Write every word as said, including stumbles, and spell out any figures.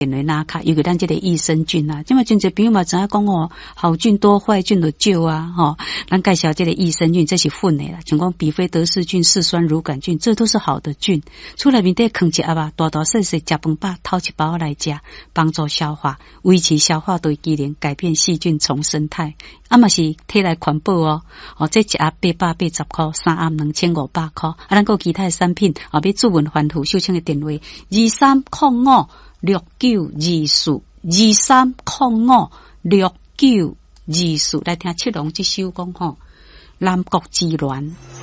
电话拿卡，尤其咱这个益生菌啊，即嘛真侪朋友嘛知影讲哦，好菌多坏菌就少啊，吼、哦，咱介绍这个益生菌，这是混的啦，像讲比菲德氏菌、嗜酸乳杆菌，这都是好的菌。出来面底囥一盒啊，大大细细食饭饱，掏一包来食，帮助消化，维持消化对机能，改变细菌重生态。啊嘛是体内环保哦，哦，这一盒八百八十块，三盒两千五百块。啊，咱个其他的产品，啊，要注文反复收听的电话：二三零五六九二四，二三零五六九二四。来听七龙这首讲吼，南国之恋。